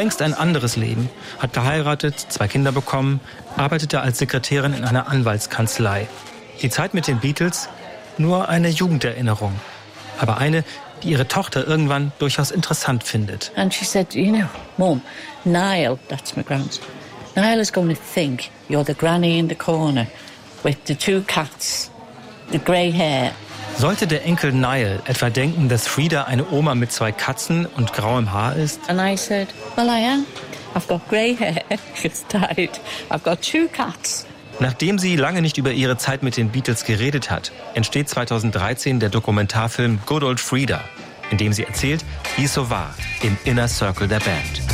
längst ein anderes Leben, hat geheiratet, 2 Kinder bekommen, arbeitete als Sekretärin in einer Anwaltskanzlei. Die Zeit mit den Beatles, nur eine Jugenderinnerung. Aber eine, die ihre Tochter irgendwann durchaus interessant findet. And she said, you know, Mum, Niall, that's my grandson, Niall is going to think you're the granny in the corner with the 2 cats, the grey hair. Sollte der Enkel Niall etwa denken, dass Frida eine Oma mit 2 Katzen und grauem Haar ist? And I said, well, I am. I've got grey hair, it's died. I've got 2 cats. Nachdem sie lange nicht über ihre Zeit mit den Beatles geredet hat, entsteht 2013 der Dokumentarfilm Good Old Frida, in dem sie erzählt, wie es so war im Inner Circle der Band.